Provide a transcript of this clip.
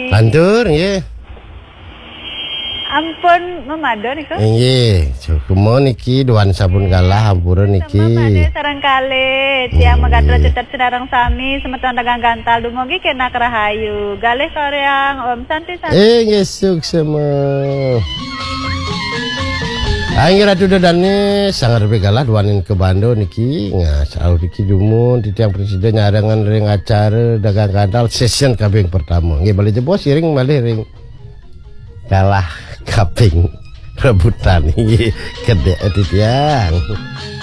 Lantur nggih. Ampun memado niku. Nggih, cukumo niki duan sabun kalah hampura niki. Made sareng kalih tiang megatro cetet sedarang sami semeton dagang gantal dumugi kena kerahayu. Galih koreang Om Santi. Nggih suksema. Aing ratu dadane sangar begalah duanin ke Bando niki ngasal niki dumun di tiang presiden nyarangan ring acara dagang gantal session kabing pertama. Nggih bali jebos ring malih ring kalah kaping rebutan iki gede tiang.